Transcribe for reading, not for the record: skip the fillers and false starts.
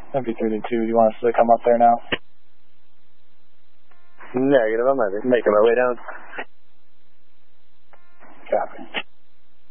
MP32, do you want us to come up there now? Negative, I'm making my way down.